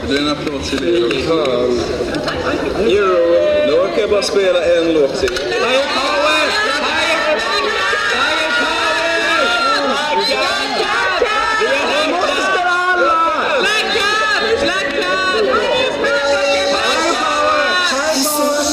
Det är en applåd till er. Fan. Jo, då kan jag bara spela en låt till.